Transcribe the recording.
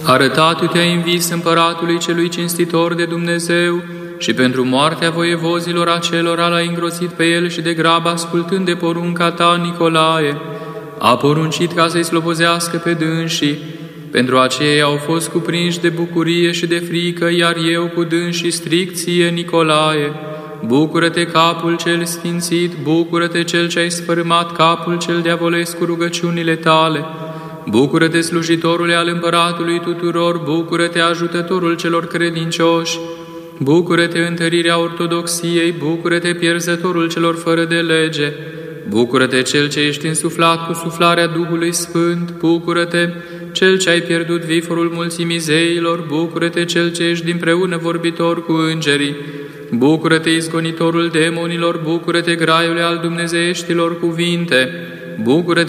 Arătatu-te-ai în vis împăratului celui cinstitor de Dumnezeu și pentru moartea voievozilor acelora l-ai îngrozit pe el și de grab ascultând de porunca ta, Nicolae, a poruncit ca să-i slobozească pe dânsii. Pentru aceea au fost cuprinși de bucurie și de frică, iar eu cu dânsii stric ție, Nicolae. Bucură-te, capul cel sfințit, bucură-te, cel ce ai sfărâmat capul cel diavolesc cu rugăciunile tale. Bucură-te, slujitorule al împăratului tuturor, bucură-te, ajutătorul celor credincioși. Bucură-te, întărirea ortodoxiei, bucură-te, pierzătorul celor fără de lege. Bucură-te, cel ce ești însuflat cu suflarea Duhului Sfânt, bucură-te, cel ce ai pierdut viforul mulțimii zeilor, bucură-te, cel ce ești dinpreună vorbitor cu îngerii. Bucură-te, izgonitorul demonilor, bucură-te, graiule al dumnezeieștilor cuvinte, bucură-te,